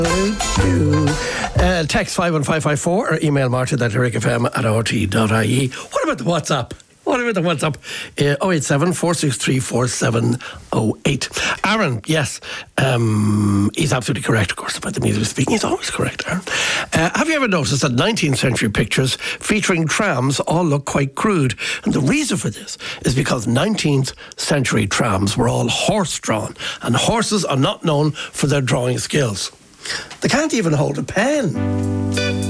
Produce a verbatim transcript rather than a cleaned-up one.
Uh, text five one five five four or email martin at ericfm at r t dot I E. What about the WhatsApp? What about the WhatsApp? Uh, oh eight seven, four six three, four seven oh eight. Aaron, yes, um, he's absolutely correct, of course, about the music speaking. He's always correct, Aaron. Uh, have you ever noticed that nineteenth century pictures featuring trams all look quite crude? And the reason for this is because nineteenth century trams were all horse-drawn, and horses are not known for their drawing skills. They can't even hold a pen.